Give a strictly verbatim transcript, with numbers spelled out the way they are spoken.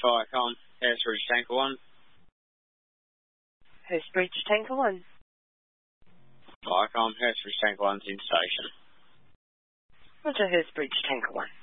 Viacom, Hurstbridge Tanker one. Hurstbridge Tanker one. Viacom, Hurstbridge Tanker one's in station. Roger, Hurstbridge Tanker one.